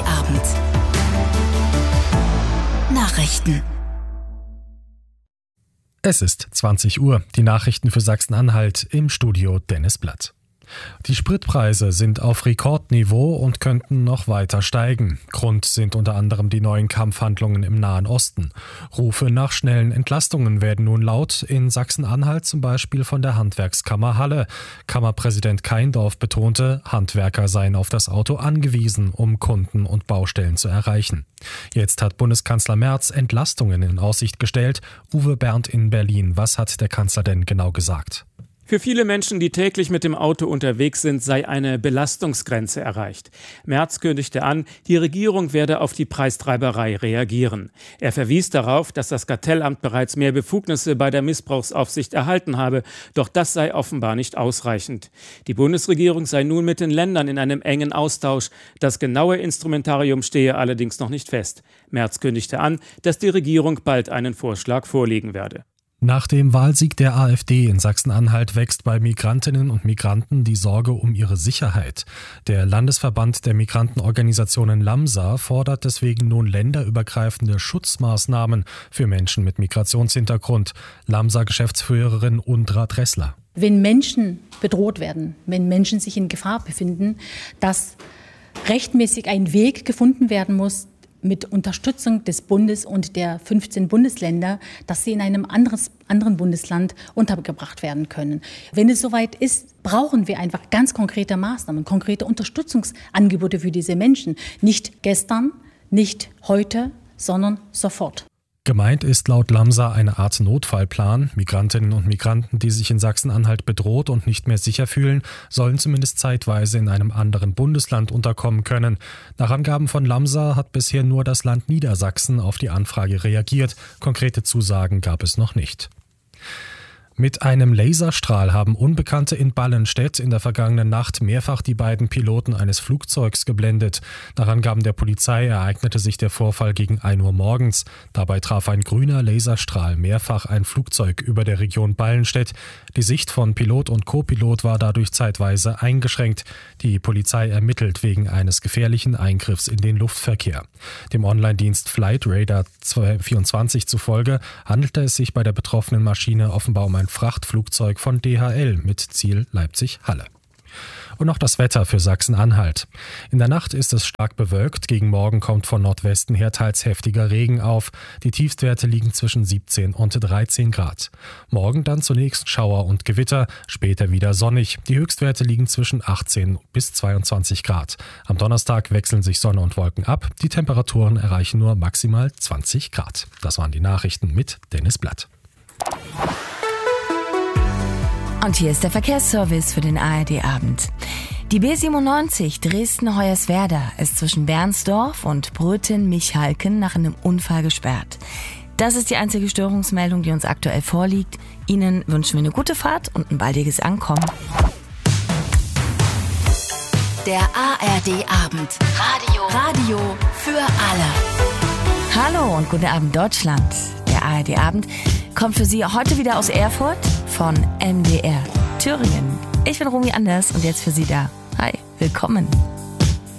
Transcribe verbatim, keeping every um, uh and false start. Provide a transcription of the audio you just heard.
Abend. Nachrichten. Es ist zwanzig Uhr. Die Nachrichten für Sachsen-Anhalt, im Studio Dennis Blatt. Die Spritpreise sind auf Rekordniveau und könnten noch weiter steigen. Grund sind unter anderem die neuen Kampfhandlungen im Nahen Osten. Rufe nach schnellen Entlastungen werden nun laut, in Sachsen-Anhalt zum Beispiel von der Handwerkskammer Halle. Kammerpräsident Keindorf betonte, Handwerker seien auf das Auto angewiesen, um Kunden und Baustellen zu erreichen. Jetzt hat Bundeskanzler Merz Entlastungen in Aussicht gestellt. Uwe Berndt in Berlin. Was hat der Kanzler denn genau gesagt? Für viele Menschen, die täglich mit dem Auto unterwegs sind, sei eine Belastungsgrenze erreicht. Merz kündigte an, die Regierung werde auf die Preistreiberei reagieren. Er verwies darauf, dass das Kartellamt bereits mehr Befugnisse bei der Missbrauchsaufsicht erhalten habe, doch das sei offenbar nicht ausreichend. Die Bundesregierung sei nun mit den Ländern in einem engen Austausch. Das genaue Instrumentarium stehe allerdings noch nicht fest. Merz kündigte an, dass die Regierung bald einen Vorschlag vorlegen werde. Nach dem Wahlsieg der AfD in Sachsen-Anhalt wächst bei Migrantinnen und Migranten die Sorge um ihre Sicherheit. Der Landesverband der Migrantenorganisationen LAMSA fordert deswegen nun länderübergreifende Schutzmaßnahmen für Menschen mit Migrationshintergrund. LAMSA-Geschäftsführerin Undra Dressler. Wenn Menschen bedroht werden, wenn Menschen sich in Gefahr befinden, dass rechtmäßig ein Weg gefunden werden muss, mit Unterstützung des Bundes und der fünfzehn Bundesländer, dass sie in einem anderes, anderen Bundesland untergebracht werden können. Wenn es soweit ist, brauchen wir einfach ganz konkrete Maßnahmen, konkrete Unterstützungsangebote für diese Menschen. Nicht gestern, nicht heute, sondern sofort. Gemeint ist laut LAMSA eine Art Notfallplan. Migrantinnen und Migranten, die sich in Sachsen-Anhalt bedroht und nicht mehr sicher fühlen, sollen zumindest zeitweise in einem anderen Bundesland unterkommen können. Nach Angaben von LAMSA hat bisher nur das Land Niedersachsen auf die Anfrage reagiert. Konkrete Zusagen gab es noch nicht. Mit einem Laserstrahl haben Unbekannte in Ballenstedt in der vergangenen Nacht mehrfach die beiden Piloten eines Flugzeugs geblendet. Nach Angaben der Polizei ereignete sich der Vorfall gegen ein Uhr morgens. Dabei traf ein grüner Laserstrahl mehrfach ein Flugzeug über der Region Ballenstedt. Die Sicht von Pilot und Co-Pilot war dadurch zeitweise eingeschränkt. Die Polizei ermittelt wegen eines gefährlichen Eingriffs in den Luftverkehr. Dem Online-Dienst Flight Radar vierundzwanzig zufolge handelte es sich bei der betroffenen Maschine offenbar um ein Frachtflugzeug von D H L mit Ziel Leipzig-Halle. Und noch das Wetter für Sachsen-Anhalt. In der Nacht ist es stark bewölkt. Gegen Morgen kommt von Nordwesten her teils heftiger Regen auf. Die Tiefstwerte liegen zwischen siebzehn und dreizehn Grad. Morgen dann zunächst Schauer und Gewitter, später wieder sonnig. Die Höchstwerte liegen zwischen achtzehn bis zweiundzwanzig Grad. Am Donnerstag wechseln sich Sonne und Wolken ab. Die Temperaturen erreichen nur maximal zwanzig Grad. Das waren die Nachrichten mit Dennis Blatt. Und hier ist der Verkehrsservice für den A R D-Abend. Die B siebenundneunzig Dresden-Hoyerswerda ist zwischen Bernsdorf und Bröthen-Michalken nach einem Unfall gesperrt. Das ist die einzige Störungsmeldung, die uns aktuell vorliegt. Ihnen wünschen wir eine gute Fahrt und ein baldiges Ankommen. Der A R D-Abend. Radio. Radio für alle. Hallo und guten Abend Deutschland. Der A R D-Abend kommt für Sie heute wieder aus Erfurt von M D R Thüringen. Ich bin Romy Anders und jetzt für Sie da. Hi, willkommen.